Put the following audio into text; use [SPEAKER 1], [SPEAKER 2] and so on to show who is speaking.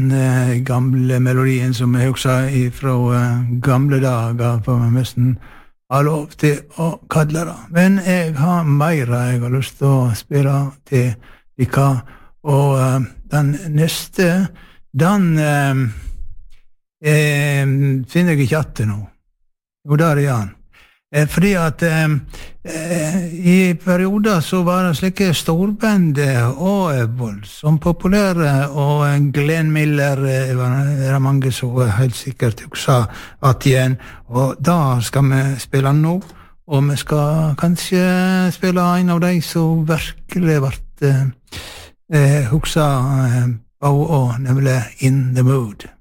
[SPEAKER 1] gamle melodien som jeg husker fra gamle dager, på nesten har lov til å kalle det. Men jeg har mer jeg har lyst til å spille til dere, og den neste, den finner jeg ikke etter nå. Jo, der er han. Fordi at i perioder så var det slike storbande og voldsomt populære, og Glenn Miller var det mange som helt sikkert også at igjen, og da skal vi spille nå, og vi skal kanskje spille en av de som virkelig ble huksa på, og nemlig In the Mood.